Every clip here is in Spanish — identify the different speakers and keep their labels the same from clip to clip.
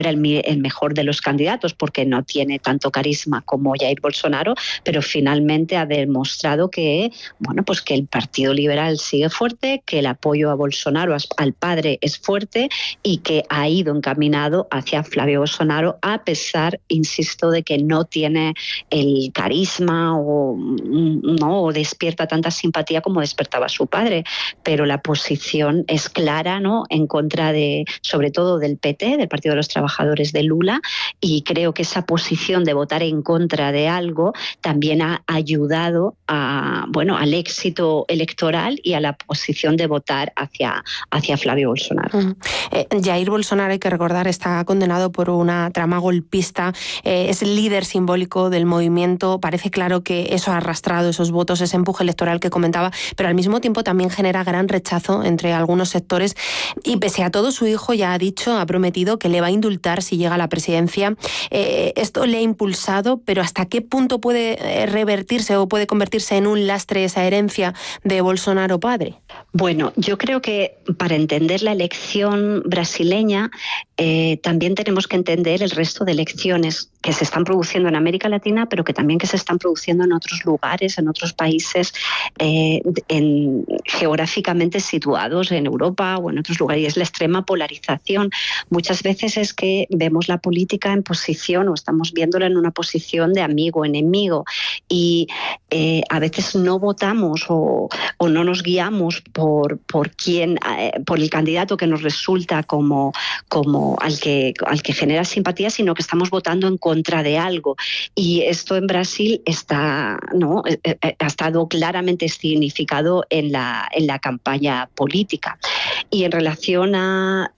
Speaker 1: el mejor de los candidatos porque no tiene tanto carisma como Jair Bolsonaro, pero finalmente ha demostrado que, bueno, pues que el Partido Liberal sigue fuerte, que el apoyo a Bolsonaro, al padre, es fuerte y que ha ido encaminado hacia Flavio Bolsonaro, a pesar, insisto, de que no tiene el carisma o no despierta tanta simpatía como despertaba su padre, pero la posición es clara, ¿no?, en contra de, sobre todo del PT, del Partido de los Trabajadores de Lula, y creo que esa posición de votar en contra de algo también ha ayudado al éxito electoral y a la posición de votar hacia Flavio Bolsonaro.
Speaker 2: Jair Bolsonaro, hay que recordar, está condenado por una trama golpista, es el líder simbólico del movimiento, parece claro que eso ha arrastrado esos votos, ese empuje electoral que comentaba, pero al mismo tiempo también genera gran rechazo entre algunos sectores y pese a todo su hijo ya ha prometido que le va a indultar si llega a la presidencia. Esto le ha impulsado, pero ¿hasta qué punto puede revertirse o puede convertirse en un lastre esa herencia de Bolsonaro padre?
Speaker 1: Bueno, yo creo que para entender la elección brasileña también tenemos que entender el resto de elecciones que se están produciendo en América Latina, pero que también que se están produciendo en otros lugares, en otros países geográficamente situados en Europa o en otros lugares. Y es la extrema polarización. Muchas veces es que vemos la política en posición o estamos viéndola en una posición de amigo-enemigo y a veces no votamos o no nos guiamos por el candidato que nos resulta como al que genera simpatía, sino que estamos votando en contra de algo. Y esto en Brasil ha estado claramente significado en la campaña política. Y en relación a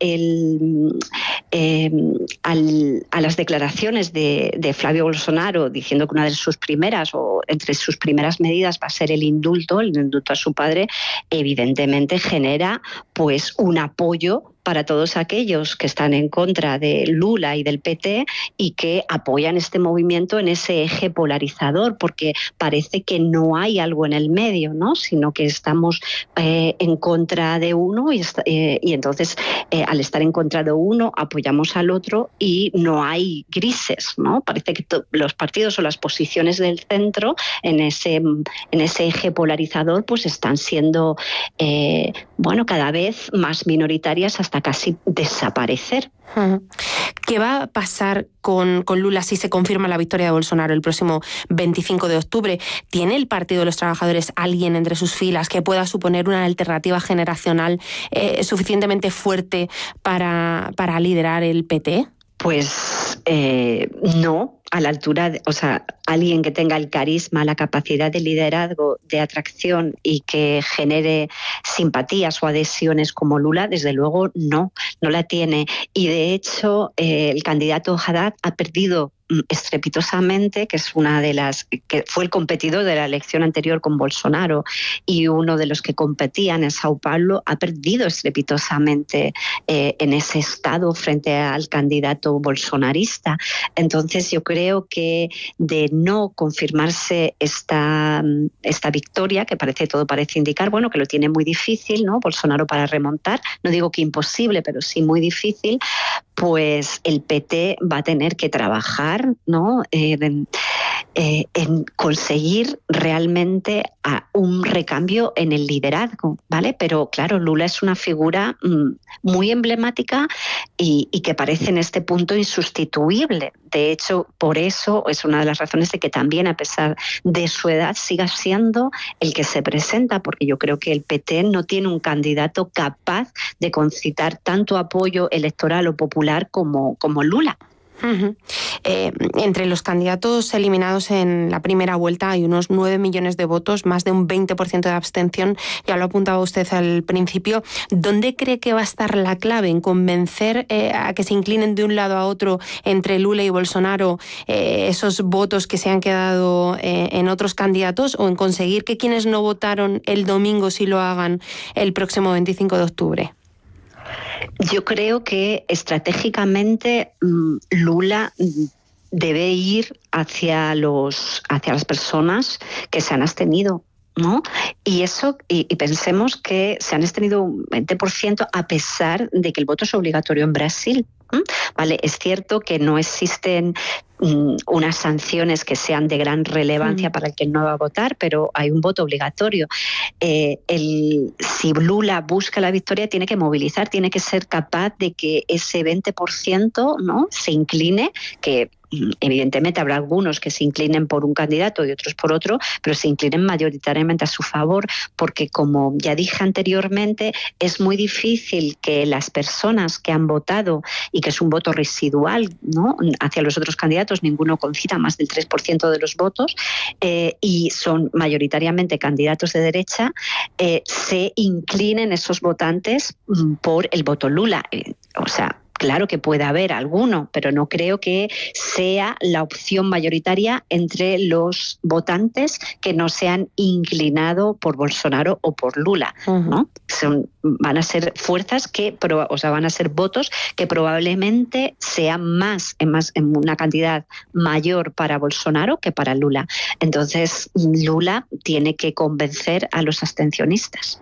Speaker 1: las declaraciones de Flavio Bolsonaro diciendo que una de sus primeras o entre sus primeras medidas va a ser el indulto a su padre, evidentemente genera pues un apoyo para todos aquellos que están en contra de Lula y del PT y que apoyan este movimiento en ese eje polarizador, porque parece que no hay algo en el medio, ¿no?, sino que estamos en contra de uno y entonces al estar en contra de uno apoyamos al otro y no hay grises, ¿no? Parece que los partidos o las posiciones del centro en ese eje polarizador pues están siendo cada vez más minoritarias hasta casi desaparecer.
Speaker 2: ¿Qué va a pasar con Lula si se confirma la victoria de Bolsonaro el próximo 25 de octubre? ¿Tiene el Partido de los Trabajadores alguien entre sus filas que pueda suponer una alternativa generacional suficientemente fuerte para liderar el PT?
Speaker 1: Pues no, a la altura, alguien que tenga el carisma, la capacidad de liderazgo, de atracción y que genere simpatías o adhesiones como Lula, desde luego no la tiene. Y de hecho, el candidato Haddad ha perdido estrepitosamente, que es una de las que fue el competidor de la elección anterior con Bolsonaro y uno de los que competían en Sao Paulo, ha perdido estrepitosamente en ese estado frente al candidato bolsonarista. Entonces yo creo que de no confirmarse esta victoria, que todo parece indicar, que lo tiene muy difícil, ¿no?, Bolsonaro para remontar, no digo que imposible, pero sí muy difícil, pues el PT va a tener que trabajar, ¿no?, en conseguir realmente un recambio en el liderazgo, ¿vale? Pero claro, Lula es una figura muy emblemática y que parece en este punto insustituible. De hecho, por eso es una de las razones de que también, a pesar de su edad, siga siendo el que se presenta, porque yo creo que el PT no tiene un candidato capaz de concitar tanto apoyo electoral o popular como Lula.
Speaker 2: Entre los candidatos eliminados en la primera vuelta hay unos 9 millones de votos, más de un 20% de abstención, ya lo apuntaba usted al principio. ¿Dónde cree que va a estar la clave en convencer a que se inclinen de un lado a otro entre Lula y Bolsonaro esos votos que se han quedado en otros candidatos, o en conseguir que quienes no votaron el domingo sí lo hagan el próximo 25 de octubre?
Speaker 1: Yo creo que estratégicamente Lula debe ir hacia las personas que se han abstenido. ¿no? Y pensemos que se han extendido un 20% a pesar de que el voto es obligatorio en Brasil. Vale, es cierto que no existen unas sanciones que sean de gran relevancia para el que no va a votar, pero hay un voto obligatorio. Si Lula busca la victoria, tiene que movilizar, tiene que ser capaz de que ese 20%, ¿no?, se incline, que evidentemente habrá algunos que se inclinen por un candidato y otros por otro, pero se inclinen mayoritariamente a su favor, porque como ya dije anteriormente, es muy difícil que las personas que han votado, y que es un voto residual, ¿no?, hacia los otros candidatos, ninguno concita más del 3% de los votos, y son mayoritariamente candidatos de derecha, se inclinen esos votantes por el voto Lula. O sea, claro que puede haber alguno, pero no creo que sea la opción mayoritaria entre los votantes que no se han inclinado por Bolsonaro o por Lula, ¿no? Van a ser fuerzas van a ser votos que probablemente sean más en una cantidad mayor para Bolsonaro que para Lula. Entonces, Lula tiene que convencer a los abstencionistas.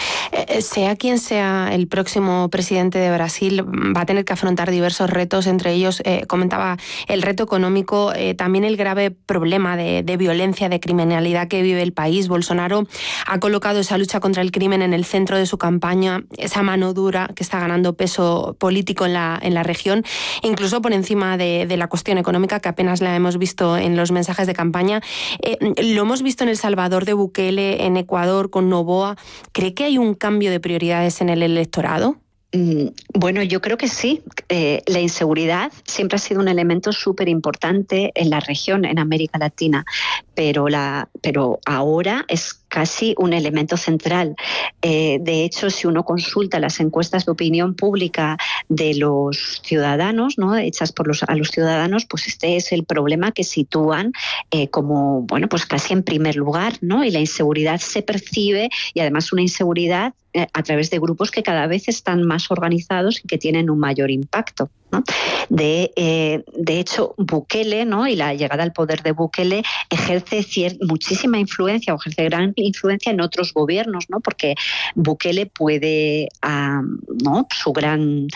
Speaker 2: Sea quien sea el próximo presidente de Brasil, va a tener que afrontar diversos retos, entre ellos comentaba el reto económico, también el grave problema de violencia, de criminalidad que vive el país. Bolsonaro ha colocado esa lucha contra el crimen en el centro de su campaña, esa mano dura que está ganando peso político en la región, incluso por encima de la cuestión económica, que apenas la hemos visto en los mensajes de campaña. Lo hemos visto en El Salvador de Bukele, en Ecuador con Noboa. ¿Cree que hay un cambio de prioridades en el electorado?
Speaker 1: Bueno, yo creo que sí. La inseguridad siempre ha sido un elemento súper importante en la región, en América Latina, pero ahora es casi un elemento central. De hecho, si uno consulta las encuestas de opinión pública de los ciudadanos, ¿no?, hechas a los ciudadanos, pues este es el problema que sitúan como, bueno, pues casi en primer lugar, ¿no? Y la inseguridad se percibe, y además una inseguridad a través de grupos que cada vez están más organizados y que tienen un mayor impacto, ¿no? De hecho, Bukele, ¿no?, y la llegada al poder de Bukele ejerce muchísima influencia, o ejerce gran influencia en otros gobiernos, ¿no? Porque Bukele puede, ¿no?, su gran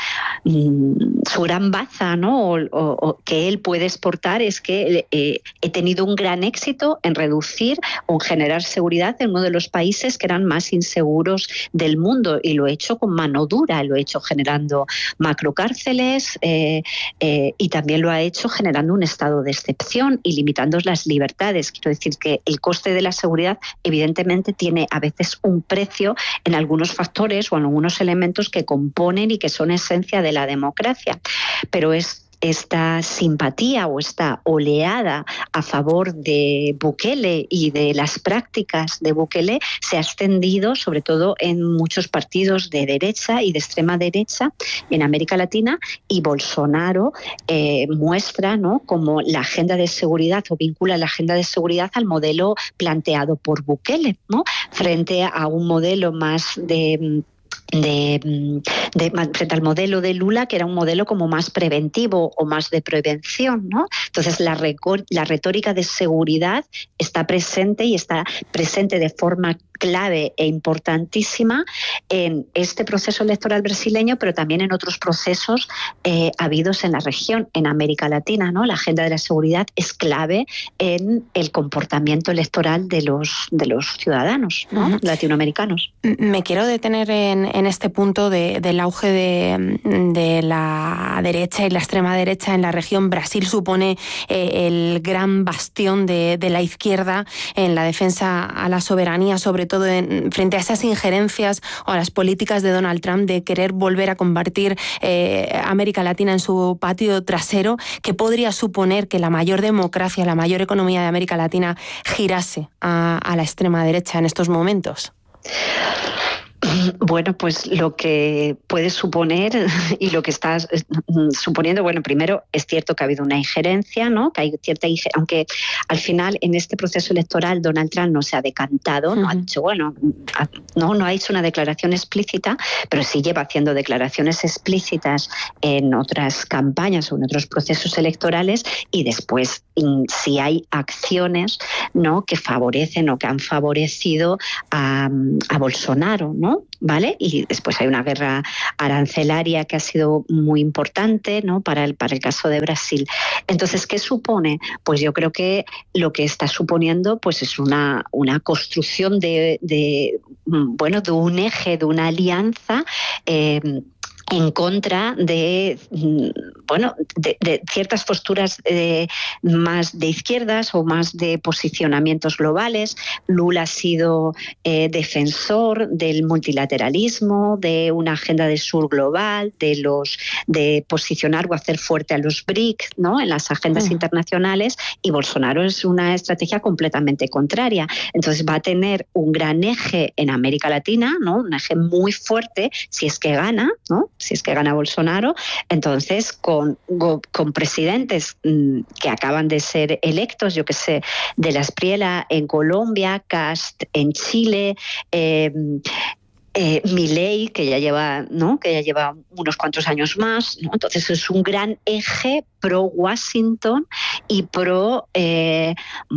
Speaker 1: baza, ¿no?, o que él puede exportar es que he tenido un gran éxito en reducir o en generar seguridad en uno de los países que eran más inseguros del mundo, y lo he hecho con mano dura, lo he hecho generando macrocárceles, y también lo ha hecho generando un estado de excepción y limitando las libertades. Quiero decir que el coste de la seguridad evidentemente tiene a veces un precio en algunos factores o en algunos elementos que componen y que son esencia de la democracia, pero esta simpatía o esta oleada a favor de Bukele y de las prácticas de Bukele se ha extendido sobre todo en muchos partidos de derecha y de extrema derecha en América Latina, y Bolsonaro muestra, ¿no?, como la agenda de seguridad, o vincula la agenda de seguridad al modelo planteado por Bukele, ¿no?, frente a un modelo más frente al modelo de Lula, que era un modelo como más preventivo o más de prevención, ¿no? Entonces la retórica de seguridad está presente, y está presente de forma clave e importantísima en este proceso electoral brasileño, pero también en otros procesos habidos en la región, en América Latina, ¿no? La agenda de la seguridad es clave en el comportamiento electoral de los ciudadanos, ¿no?, latinoamericanos.
Speaker 2: Me quiero detener en este punto del auge de la derecha y la extrema derecha en la región. Brasil supone el gran bastión de la izquierda en la defensa a la soberanía, sobre todo frente a esas injerencias o a las políticas de Donald Trump de querer volver a convertir América Latina en su patio trasero, que podría suponer que la mayor democracia, la mayor economía de América Latina girase a la extrema derecha en estos momentos.
Speaker 1: Bueno, pues lo que puede suponer y lo que estás suponiendo, bueno, primero es cierto que ha habido una injerencia, ¿no? Que hay cierta aunque al final en este proceso electoral Donald Trump no se ha decantado, no ha dicho, bueno, no ha hecho una declaración explícita, pero sí lleva haciendo declaraciones explícitas en otras campañas o en otros procesos electorales, y después si hay acciones, ¿no?, que favorecen o que han favorecido a Bolsonaro, ¿no? ¿Vale? Y después hay una guerra arancelaria que ha sido muy importante, ¿no?, para el caso de Brasil. Entonces, ¿qué supone? Pues yo creo que lo que está suponiendo pues es una construcción de un eje, de una alianza en contra de ciertas posturas más de izquierdas o más de posicionamientos globales. Lula ha sido defensor del multilateralismo, de una agenda del sur global, de posicionar o hacer fuerte a los BRIC, ¿no?, en las agendas internacionales, y Bolsonaro es una estrategia completamente contraria. Entonces va a tener un gran eje en América Latina, ¿no?, un eje muy fuerte si es que gana, ¿no?, si es que gana Bolsonaro. Entonces, con presidentes que acaban de ser electos, yo que sé, de la Espriella en Colombia, Kast en Chile, Milei, que ya lleva unos cuantos años más, ¿no? Entonces es un gran eje pro Washington y pro que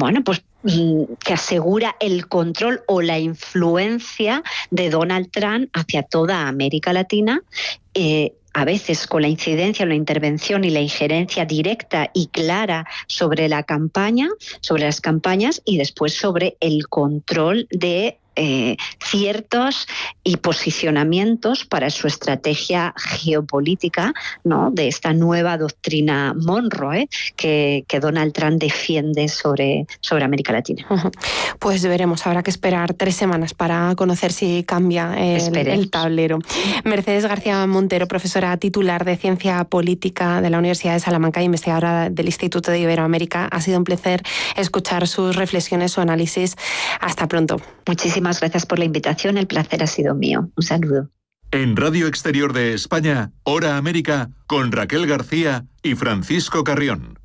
Speaker 1: asegura el control o la influencia de Donald Trump hacia toda América Latina, a veces con la incidencia, la intervención y la injerencia directa y clara sobre la campaña, sobre las campañas, y después sobre el control de ciertos y posicionamientos para su estrategia geopolítica, ¿no?, de esta nueva doctrina Monroe que Donald Trump defiende sobre América Latina.
Speaker 2: Pues veremos, habrá que esperar 3 semanas para conocer si cambia el tablero. Mercedes García Montero, profesora titular de Ciencia Política de la Universidad de Salamanca e investigadora del Instituto de Iberoamérica. Ha sido un placer escuchar sus reflexiones, su análisis. Hasta pronto.
Speaker 1: Muchísimas gracias por la invitación, el placer ha sido mío. Un saludo.
Speaker 3: En Radio Exterior de España, Hora América, con Raquel García y Francisco Carrión.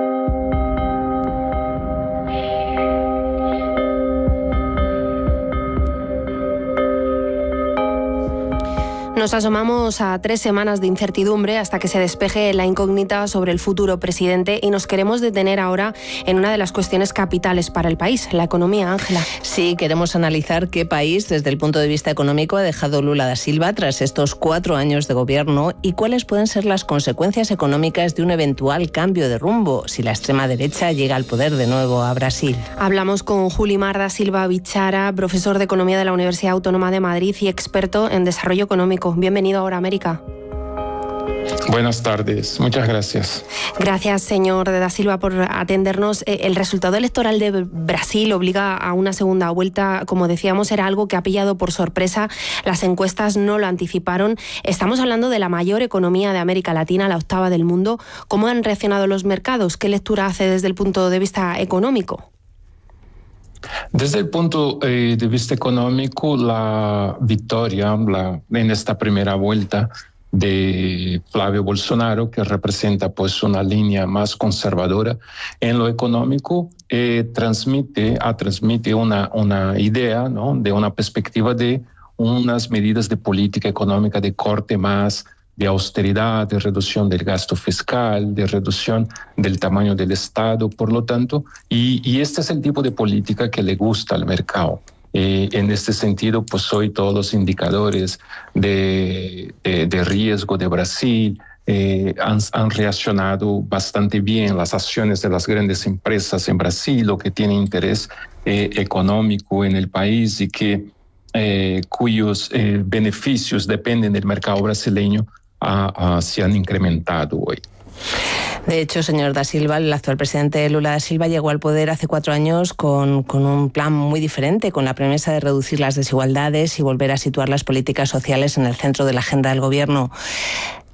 Speaker 2: Nos asomamos a 3 semanas de incertidumbre hasta que se despeje la incógnita sobre el futuro presidente, y nos queremos detener ahora en una de las cuestiones capitales para el país, la economía. Ángela.
Speaker 4: Sí, queremos analizar qué país, desde el punto de vista económico, ha dejado Lula da Silva tras estos 4 años de gobierno y cuáles pueden ser las consecuencias económicas de un eventual cambio de rumbo si la extrema derecha llega al poder de nuevo a Brasil.
Speaker 2: Hablamos con Julimar da Silva Bichara, profesor de Economía de la Universidad Autónoma de Madrid y experto en desarrollo económico. Bienvenido a Hora América.
Speaker 5: Buenas tardes, muchas gracias.
Speaker 2: Gracias, señor da Silva, por atendernos. El resultado electoral de Brasil obliga a una segunda vuelta. Como decíamos, era algo que ha pillado por sorpresa. Las encuestas no lo anticiparon. Estamos hablando de la mayor economía de América Latina, la 8ª del mundo. ¿Cómo han reaccionado los mercados? ¿Qué lectura hace desde el punto de vista económico?
Speaker 5: Desde el punto de vista económico, la victoria en esta primera vuelta de Flávio Bolsonaro, que representa pues una línea más conservadora en lo económico, transmite una idea, ¿no?, de una perspectiva de unas medidas de política económica de corte más de austeridad, de reducción del gasto fiscal, de reducción del tamaño del Estado, por lo tanto, y este es el tipo de política que le gusta al mercado. En este sentido, pues hoy todos los indicadores de riesgo de Brasil han reaccionado bastante bien. Las acciones de las grandes empresas en Brasil, lo que tiene interés económico en el país y que cuyos beneficios dependen del mercado brasileño, se han incrementado hoy.
Speaker 4: De hecho, señor da Silva, el actual presidente Lula da Silva llegó al poder hace 4 años con un plan muy diferente, con la promesa de reducir las desigualdades y volver a situar las políticas sociales en el centro de la agenda del gobierno.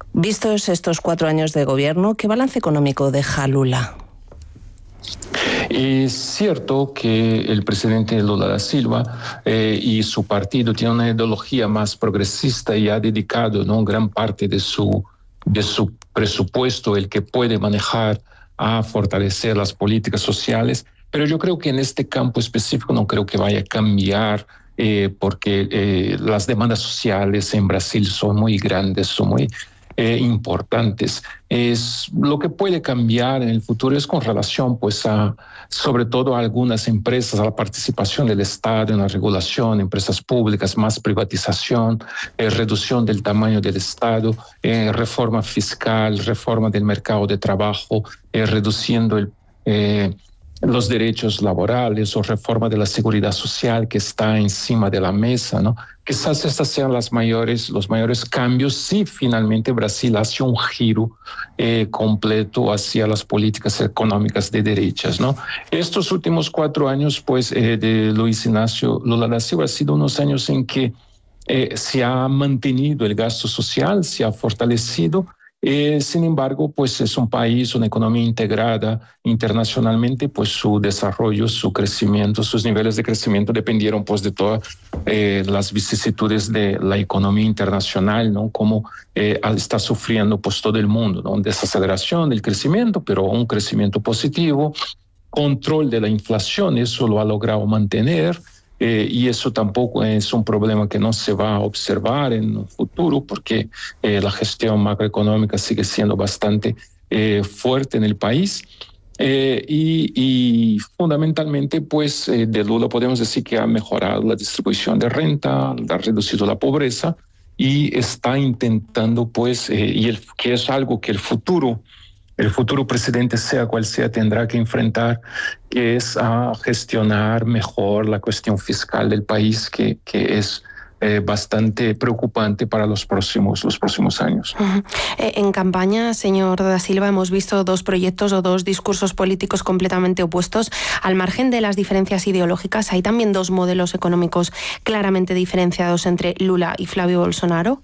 Speaker 4: Vistos estos 4 años de gobierno, ¿qué balance económico deja Lula?
Speaker 5: Es cierto que el presidente Lula da Silva y su partido tienen una ideología más progresista y ha dedicado, ¿no?, gran parte de su presupuesto, el que puede manejar, a fortalecer las políticas sociales. Pero yo creo que en este campo específico no creo que vaya a cambiar, porque las demandas sociales en Brasil son muy grandes, son muy importantes. Lo que puede cambiar en el futuro es con relación, pues, sobre todo a algunas empresas, a la participación del Estado en la regulación, empresas públicas, más privatización, reducción del tamaño del Estado, reforma fiscal, reforma del mercado de trabajo, reduciendo los derechos laborales o reforma de la seguridad social que está encima de la mesa, ¿no? Quizás estas sean los mayores cambios si finalmente Brasil hace un giro completo hacia las políticas económicas de derechas, ¿no? Estos últimos 4 años, pues, de Luiz Inácio Lula da Silva han sido unos años en que se ha mantenido el gasto social, se ha fortalecido. Sin embargo, pues es un país, una economía integrada internacionalmente, pues su desarrollo, su crecimiento, sus niveles de crecimiento dependieron, pues, de todas las vicisitudes de la economía internacional, ¿no? Como está sufriendo, pues, todo el mundo, ¿no? Desaceleración del crecimiento, pero un crecimiento positivo, control de la inflación, eso lo ha logrado mantener. Y eso tampoco es un problema que no se va a observar en un futuro, porque la gestión macroeconómica sigue siendo bastante fuerte en el país. Y fundamentalmente, pues, de Lula podemos decir que ha mejorado la distribución de renta, ha reducido la pobreza y está intentando, pues, que es algo que el futuro presidente, sea cual sea, tendrá que enfrentar, que es a gestionar mejor la cuestión fiscal del país, que es bastante preocupante para los próximos años.
Speaker 2: Uh-huh. En campaña, señor da Silva, hemos visto 2 proyectos o 2 discursos políticos completamente opuestos. Al margen de las diferencias ideológicas, ¿hay también 2 modelos económicos claramente diferenciados entre Lula y Flavio Bolsonaro?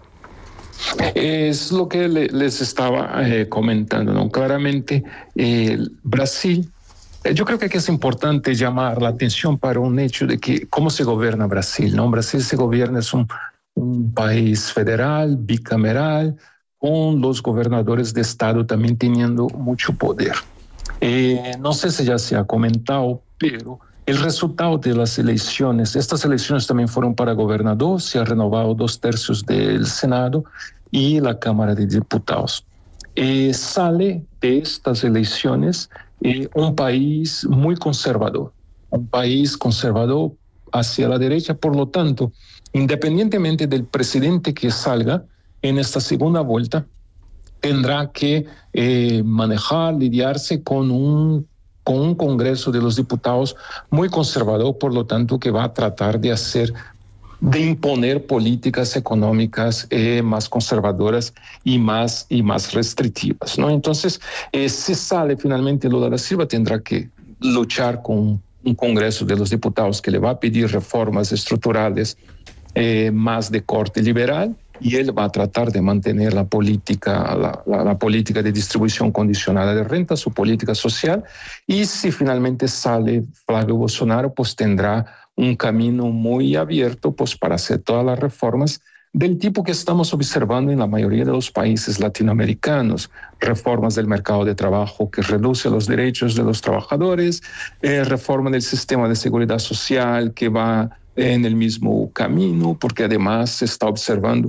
Speaker 5: Es lo que les estaba comentando, ¿no? Claramente, Brasil, yo creo que aquí es importante llamar la atención para un hecho de que cómo se gobierna Brasil, ¿no? Brasil se gobierna, es un país federal, bicameral, con los gobernadores de estado también teniendo mucho poder. No sé si ya se ha comentado, pero el resultado de las elecciones, estas elecciones también fueron para gobernador, se ha renovado 2/3 del Senado y la Cámara de Diputados. Sale de estas elecciones un país muy conservador, un país conservador hacia la derecha. Por lo tanto, independientemente del presidente que salga en esta segunda vuelta, tendrá que lidiarse con un Congreso de los Diputados muy conservador, por lo tanto, que va a tratar de imponer políticas económicas más conservadoras y más restrictivas, ¿no? Entonces, si sale finalmente Lula da Silva, tendrá que luchar con un Congreso de los Diputados que le va a pedir reformas estructurales más de corte liberal, y él va a tratar de mantener la política de distribución condicionada de renta, su política social. Y si finalmente sale Flavio Bolsonaro, pues tendrá un camino muy abierto, pues, para hacer todas las reformas del tipo que estamos observando en la mayoría de los países latinoamericanos, reformas del mercado de trabajo que reduce los derechos de los trabajadores, reforma del sistema de seguridad social que va en el mismo camino, porque además se está observando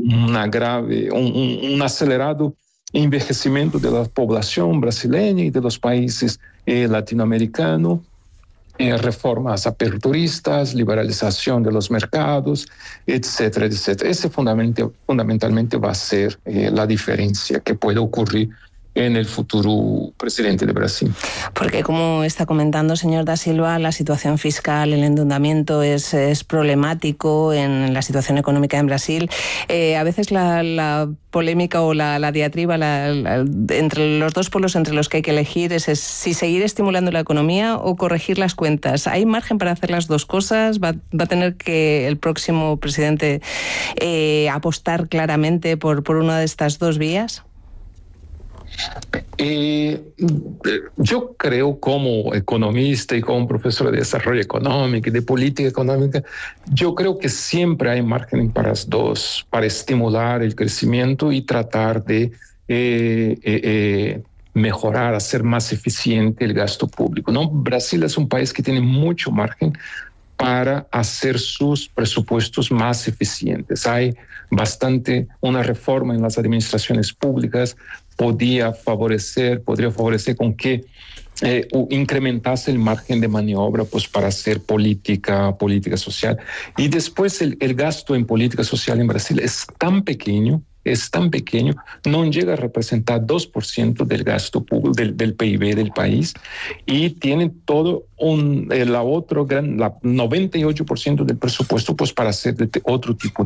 Speaker 5: un acelerado envejecimiento de la población brasileña y de los países latinoamericanos, reformas aperturistas, liberalización de los mercados, etcétera, etcétera. Ese fundamentalmente va a ser la diferencia que puede ocurrir en el futuro presidente de Brasil.
Speaker 4: Porque, como está comentando, señor da Silva, la situación fiscal, el endeudamiento es problemático en la situación económica en Brasil. A veces la polémica o la diatriba entre los 2 polos entre los que hay que elegir es si seguir estimulando la economía o corregir las cuentas. ¿Hay margen para hacer las 2 cosas? ¿Va a tener que el próximo presidente apostar claramente por una de estas 2 vías?
Speaker 5: Yo creo, como economista y como profesor de desarrollo económico y de política económica, yo creo que siempre hay margen para las dos, para estimular el crecimiento y tratar de mejorar, hacer más eficiente el gasto público, ¿no? Brasil es un país que tiene mucho margen para hacer sus presupuestos más eficientes. Hay una reforma en las administraciones públicas, podría favorecer con que incrementase el margen de maniobra pues, para hacer política social. Y después el gasto en política social en Brasil es tan pequeño, no llega a representar 2% del gasto público, del PIB del país, y tiene todo la 98% del presupuesto pues, para hacer otro tipo